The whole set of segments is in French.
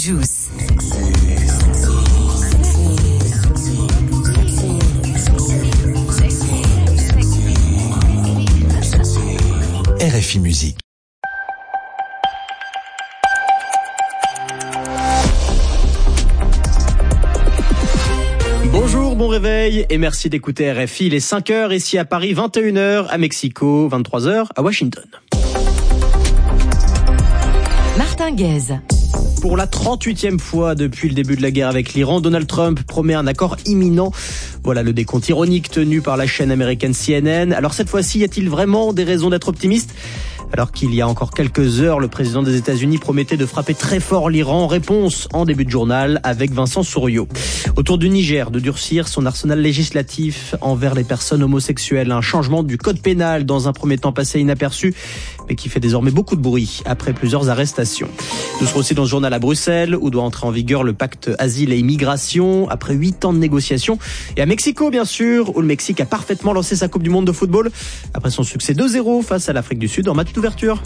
Juice. RFI Musique. Bonjour, bon réveil et merci d'écouter RFI. Il est 5h ici à Paris, 21h à Mexico, 23h à Washington. Martin Guez. Pour la 38e fois depuis le début de la guerre avec l'Iran, Donald Trump promet un accord imminent. Voilà le décompte ironique tenu par la chaîne américaine CNN. Alors cette fois-ci, y a-t-il vraiment des raisons d'être optimiste ? Alors qu'il y a encore quelques heures, le président des États-Unis promettait de frapper très fort l'Iran. Réponse en début de journal avec Vincent Souriau. Autour du Niger, de durcir son arsenal législatif envers les personnes homosexuelles. Un changement du code pénal dans un premier temps passé inaperçu, mais qui fait désormais beaucoup de bruit après plusieurs arrestations. Nous serons aussi dans ce journal à Bruxelles, où doit entrer en vigueur le pacte asile et immigration, après 8 ans de négociations. Et à Mexico, bien sûr, où le Mexique a parfaitement lancé sa Coupe du Monde de football, après son succès 2-0 face à l'Afrique du Sud en match d'ouverture.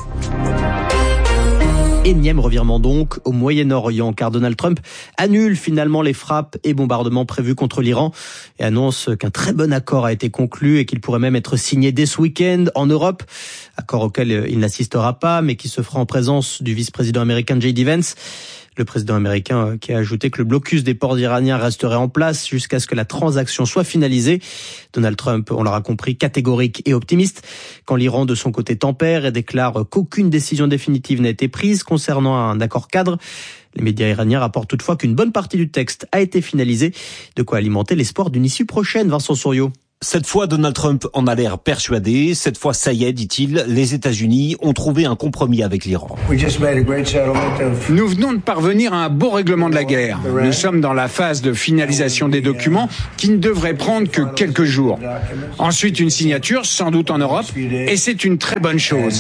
Énième revirement donc au Moyen-Orient, car Donald Trump annule finalement les frappes et bombardements prévus contre l'Iran et annonce qu'un très bon accord a été conclu et qu'il pourrait même être signé dès ce week-end en Europe. Accord auquel il n'assistera pas, mais qui se fera en présence du vice-président américain J.D. Vance. Le président américain qui a ajouté que le blocus des ports iraniens resterait en place jusqu'à ce que la transaction soit finalisée. Donald Trump, on l'aura compris, catégorique et optimiste, quand l'Iran de son côté tempère et déclare qu'aucune décision définitive n'a été prise concernant un accord cadre. Les médias iraniens rapportent toutefois qu'une bonne partie du texte a été finalisée, de quoi alimenter l'espoir d'une issue prochaine. Vincent Souriau. Cette fois, Donald Trump en a l'air persuadé. Cette fois, ça y est, dit-il, les États-Unis ont trouvé un compromis avec l'Iran. Nous venons de parvenir à un beau règlement de la guerre. Nous sommes dans la phase de finalisation des documents qui ne devrait prendre que quelques jours. Ensuite, une signature, sans doute en Europe, et c'est une très bonne chose.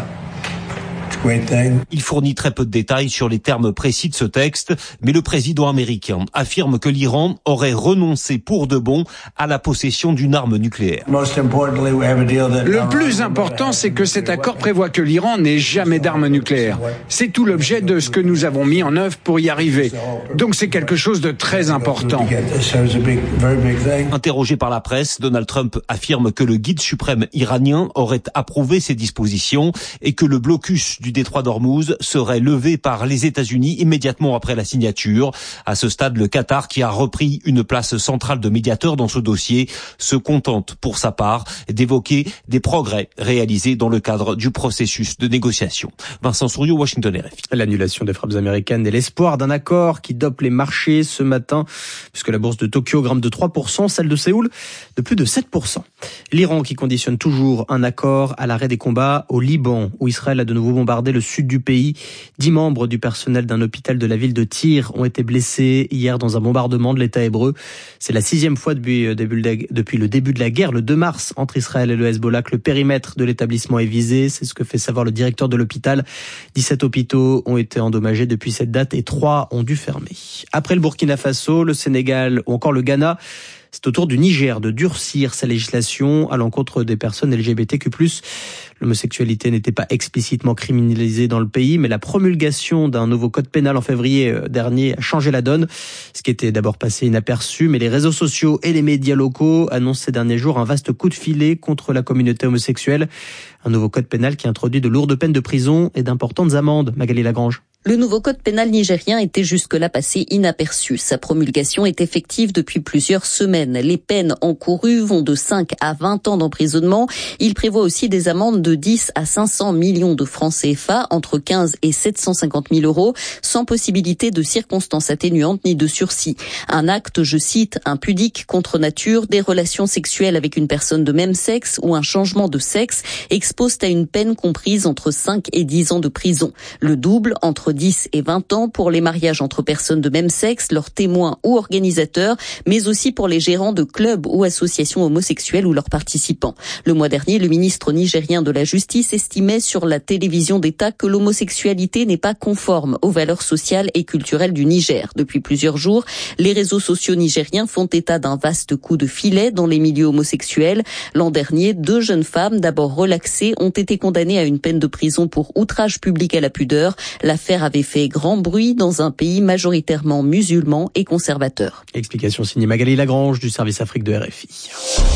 Il fournit très peu de détails sur les termes précis de ce texte, mais le président américain affirme que l'Iran aurait renoncé pour de bon à la possession d'une arme nucléaire. Le plus important, c'est que cet accord prévoit que l'Iran n'ait jamais d'armes nucléaires. C'est tout l'objet de ce que nous avons mis en œuvre pour y arriver. Donc c'est quelque chose de très important. Interrogé par la presse, Donald Trump affirme que le guide suprême iranien aurait approuvé ces dispositions et que le blocus du détroit d'Ormuz serait levé par les États-Unis immédiatement après la signature. À ce stade, le Qatar, qui a repris une place centrale de médiateur dans ce dossier, se contente pour sa part d'évoquer des progrès réalisés dans le cadre du processus de négociation. Vincent Souriau, Washington RFI. L'annulation des frappes américaines et l'espoir d'un accord qui dope les marchés ce matin, puisque la bourse de Tokyo grimpe de 3%, celle de Séoul de plus de 7%. L'Iran qui conditionne toujours un accord à l'arrêt des combats au Liban, où Israël a de nouveau bombardé le sud du pays. 10 membres du personnel d'un hôpital de la ville de Tyr ont été blessés hier dans un bombardement de l'État hébreu. C'est la 6e fois depuis le début de la guerre, le 2 mars, entre Israël et le Hezbollah, que le périmètre de l'établissement est visé. C'est ce que fait savoir le directeur de l'hôpital. 17 hôpitaux ont été endommagés depuis cette date et 3 ont dû fermer. Après le Burkina Faso, le Sénégal ou encore le Ghana, c'est au tour du Niger de durcir sa législation à l'encontre des personnes LGBTQ+. L'homosexualité n'était pas explicitement criminalisée dans le pays, mais la promulgation d'un nouveau code pénal en février dernier a changé la donne, ce qui était d'abord passé inaperçu. Mais les réseaux sociaux et les médias locaux annoncent ces derniers jours un vaste coup de filet contre la communauté homosexuelle. Un nouveau code pénal qui introduit de lourdes peines de prison et d'importantes amendes. Magali Lagrange. Le nouveau code pénal nigérien était jusque-là passé inaperçu. Sa promulgation est effective depuis plusieurs semaines. Les peines encourues vont de 5 à 20 ans d'emprisonnement. Il prévoit aussi des amendes de 10 à 500 millions de francs CFA, entre 15 et 750 000 euros, sans possibilité de circonstances atténuantes ni de sursis. Un acte, je cite, impudique, contre nature, des relations sexuelles avec une personne de même sexe ou un changement de sexe exposent à une peine comprise entre 5 et 10 ans de prison. Le double, entre 10 et 20 ans pour les mariages entre personnes de même sexe, leurs témoins ou organisateurs, mais aussi pour les gérants de clubs ou associations homosexuelles ou leurs participants. Le mois dernier, le ministre nigérien de la Justice estimait sur la télévision d'État que l'homosexualité n'est pas conforme aux valeurs sociales et culturelles du Niger. Depuis plusieurs jours, les réseaux sociaux nigériens font état d'un vaste coup de filet dans les milieux homosexuels. L'an dernier, 2 jeunes femmes, d'abord relaxées, ont été condamnées à une peine de prison pour outrage public à la pudeur. L'affaire avait fait grand bruit dans un pays majoritairement musulman et conservateur. Explication signée Magali Lagrange du service Afrique de RFI.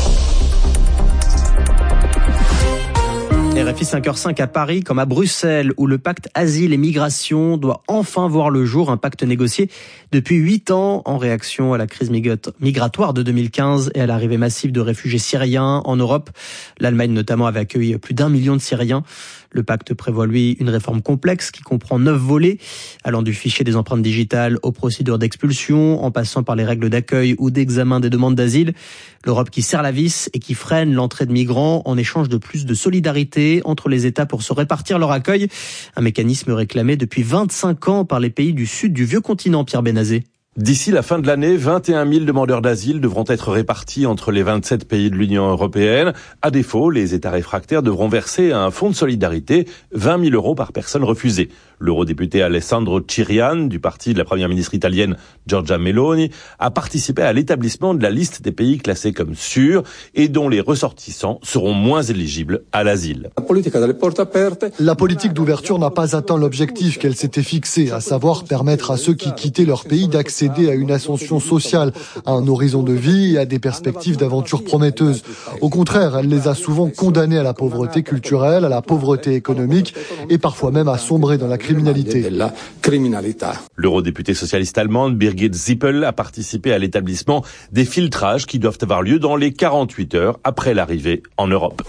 RFI 5h05 à Paris comme à Bruxelles où le pacte asile et migration doit enfin voir le jour, un pacte négocié depuis 8 ans en réaction à la crise migratoire de 2015 et à l'arrivée massive de réfugiés syriens en Europe. L'Allemagne notamment avait accueilli plus d'1 million de Syriens. Le pacte prévoit, lui, une réforme complexe qui comprend 9 volets, allant du fichier des empreintes digitales aux procédures d'expulsion, en passant par les règles d'accueil ou d'examen des demandes d'asile. L'Europe qui serre la vis et qui freine l'entrée de migrants en échange de plus de solidarité entre les États pour se répartir leur accueil. Un mécanisme réclamé depuis 25 ans par les pays du sud du vieux continent, Pierre Benazé. D'ici la fin de l'année, 21 000 demandeurs d'asile devront être répartis entre les 27 pays de l'Union européenne. À défaut, les États réfractaires devront verser à un fonds de solidarité 20 000 euros par personne refusée. L'eurodéputé Alessandro Cirian, du parti de la première ministre italienne Giorgia Meloni, a participé à l'établissement de la liste des pays classés comme sûrs et dont les ressortissants seront moins éligibles à l'asile. La politique d'ouverture n'a pas atteint l'objectif qu'elle s'était fixé, à savoir permettre à ceux qui quittaient leur pays d'accéder à une ascension sociale, à un horizon de vie et à des perspectives d'aventure prometteuses. Au contraire, elle les a souvent condamnés à la pauvreté culturelle, à la pauvreté économique et parfois même à sombrer dans la criminalité. L'eurodéputée socialiste allemande Birgit Sippel a participé à l'établissement des filtrages qui doivent avoir lieu dans les 48 heures après l'arrivée en Europe.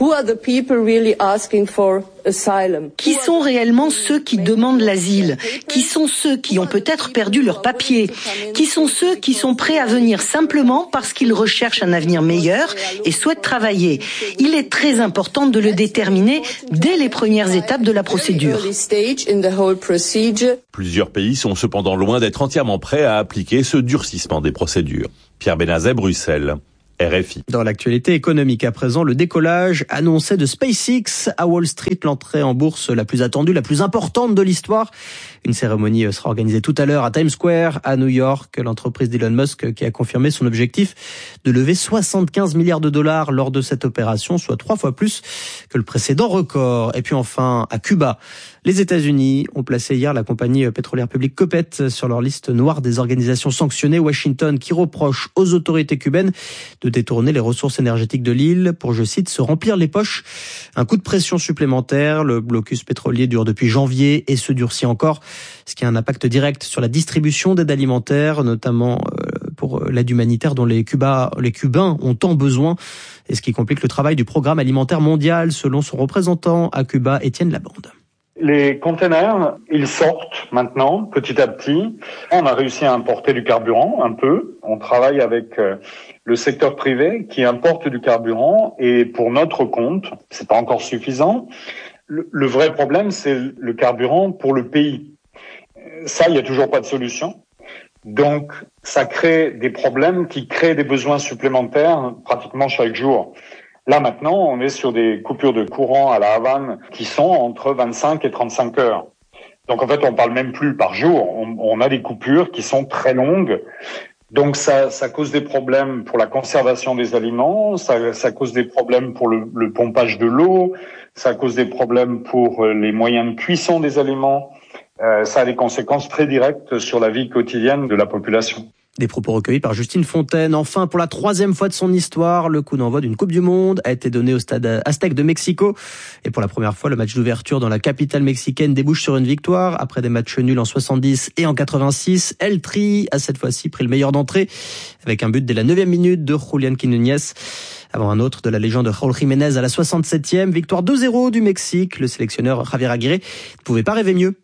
Qui sont réellement ceux qui demandent l'asile? Qui sont ceux qui ont peut-être perdu leurs papiers? Qui sont ceux qui sont prêts à venir simplement parce qu'ils recherchent un avenir meilleur et souhaitent travailler? Il est très important de le déterminer dès les premières étapes de la procédure. Plusieurs pays sont cependant loin d'être entièrement prêts à appliquer ce durcissement des procédures. Pierre Benazet, Bruxelles. RFI. Dans l'actualité économique à présent, le décollage annoncé de SpaceX à Wall Street, l'entrée en bourse la plus attendue, la plus importante de l'histoire. Une cérémonie sera organisée tout à l'heure à Times Square, à New York. L'entreprise d'Elon Musk qui a confirmé son objectif de lever 75 milliards de dollars lors de cette opération, soit 3 fois plus que le précédent record. Et puis enfin, à Cuba, les États-Unis ont placé hier la compagnie pétrolière publique Copec sur leur liste noire des organisations sanctionnées. Washington qui reproche aux autorités cubaines de détourner les ressources énergétiques de l'île pour, je cite, se remplir les poches. Un coup de pression supplémentaire. Le blocus pétrolier dure depuis janvier et se durcit encore, ce qui a un impact direct sur la distribution d'aide alimentaire, notamment pour l'aide humanitaire dont les Cubains ont tant besoin, et ce qui complique le travail du programme alimentaire mondial, selon son représentant à Cuba, Étienne Laborde. Les containers, ils sortent maintenant, petit à petit. On a réussi à importer du carburant, un peu. On travaille avec le secteur privé qui importe du carburant, et pour notre compte, c'est pas encore suffisant. Le vrai problème, c'est le carburant pour le pays. Ça, il y a toujours pas de solution. Donc, ça crée des problèmes qui créent des besoins supplémentaires pratiquement chaque jour. Là, maintenant, on est sur des coupures de courant à La Havane qui sont entre 25 et 35 heures. Donc, en fait, on parle même plus par jour. On a des coupures qui sont très longues. Donc, ça cause des problèmes pour la conservation des aliments. Ça cause des problèmes pour le pompage de l'eau. Ça cause des problèmes pour les moyens de cuisson des aliments. Ça a des conséquences très directes sur la vie quotidienne de la population. Des propos recueillis par Justine Fontaine. Enfin, pour la 3e fois de son histoire, le coup d'envoi d'une Coupe du Monde a été donné au stade Aztec de Mexico. Et pour la première fois, le match d'ouverture dans la capitale mexicaine débouche sur une victoire. Après des matchs nuls en 70 et en 86, El Tri a cette fois-ci pris le meilleur d'entrée avec un but dès la 9e minute de Julián Quiñones. Avant un autre de la légende de Raúl Jiménez à la 67e. Victoire 2-0 du Mexique. Le sélectionneur Javier Aguirre ne pouvait pas rêver mieux.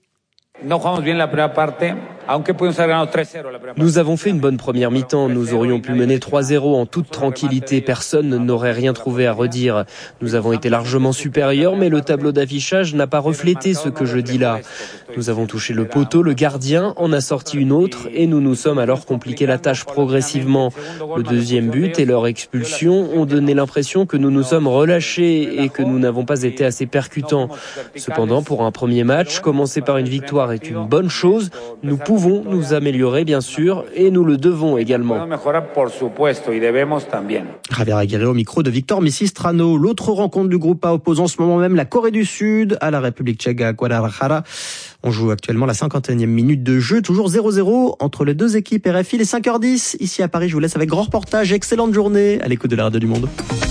Nous avons fait une bonne première mi-temps. Nous aurions pu mener 3-0 en toute tranquillité. Personne n'aurait rien trouvé à redire. Nous avons été largement supérieurs, mais le tableau d'affichage n'a pas reflété ce que je dis là. Nous avons touché le poteau, le gardien en a sorti une autre et nous nous sommes alors compliqué la tâche progressivement. Le deuxième but et leur expulsion ont donné l'impression que nous nous sommes relâchés et que nous n'avons pas été assez percutants. Cependant, pour un premier match, commencer par une victoire est une bonne chose. Nous pouvons pouvons nous améliorer, bien sûr, et nous le devons également. Javier Aguirre au micro de Victor Messistrano. L'autre rencontre du groupe A oppose en ce moment même la Corée du Sud à la République tchèque à Guadalajara. On joue actuellement la 51e minute de jeu, toujours 0-0 entre les deux équipes. RFI, les 5h10. Ici à Paris, je vous laisse avec grand reportage. Excellente journée à l'écoute de la Radio du Monde.